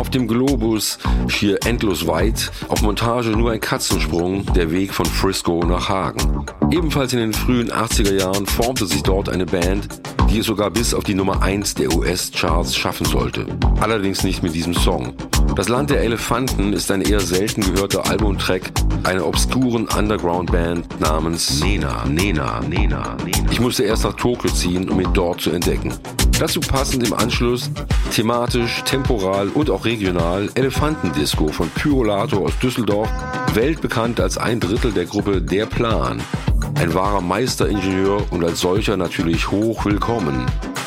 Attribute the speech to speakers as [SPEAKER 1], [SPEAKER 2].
[SPEAKER 1] Auf dem Globus, schier endlos weit, auf Montage nur ein Katzensprung, der Weg von Frisco nach Hagen. Ebenfalls in den frühen 80er Jahren formte sich dort eine Band, die es sogar bis auf die Nummer 1 der US-Charts schaffen sollte. Allerdings nicht mit diesem Song. Das Land der Elefanten ist ein eher selten gehörter Albumtrack einer obskuren Underground-Band namens Nena. Ich musste erst nach Tokio ziehen, um ihn dort zu entdecken. Dazu passend im Anschluss thematisch, temporal und auch regional Elefantendisco von Pyrolator aus Düsseldorf, weltbekannt als ein Drittel der Gruppe Der Plan. Ein wahrer Meisteringenieur und als solcher natürlich hoch willkommen.